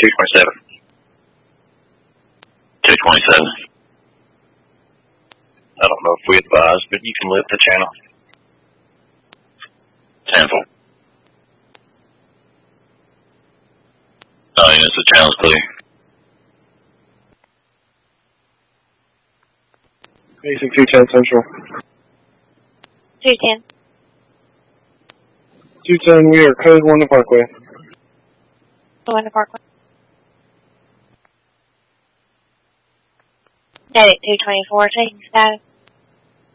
227. 227. I don't know if we advise, but you can lift the channel. 10-4. Oh, yes, the channel's clear. Basic 210 Central. 210. 210, we are code 1 to Parkway. 1 to Parkway. Static 224, taking status.